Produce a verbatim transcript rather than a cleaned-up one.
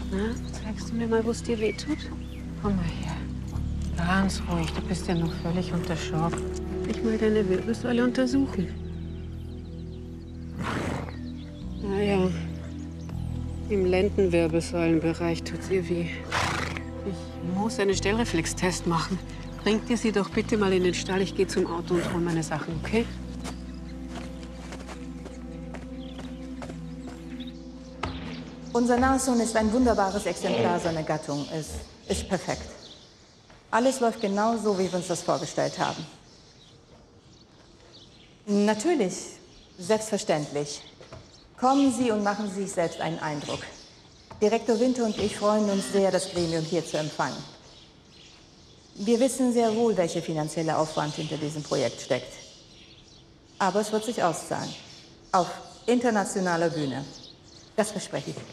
Na, zeigst du mir mal, wo es dir wehtut? Komm mal her. Ganz ruhig, du bist ja noch völlig unter Schock. Ich mal deine Wirbelsäule untersuchen. Naja, im Lendenwirbelsäulenbereich tut's ihr weh. Ich muss einen Stellreflextest machen. Bring dir sie doch bitte mal in den Stall. Ich gehe zum Auto und hol meine Sachen, okay? Unser Nashorn ist ein wunderbares Exemplar seiner Gattung. Es ist perfekt. Alles läuft genau so, wie wir uns das vorgestellt haben. Natürlich, selbstverständlich. Kommen Sie und machen Sie sich selbst einen Eindruck. Direktor Winter und ich freuen uns sehr, das Gremium hier zu empfangen. Wir wissen sehr wohl, welcher finanzielle Aufwand hinter diesem Projekt steckt. Aber es wird sich auszahlen. Auf internationaler Bühne. Das verspreche ich.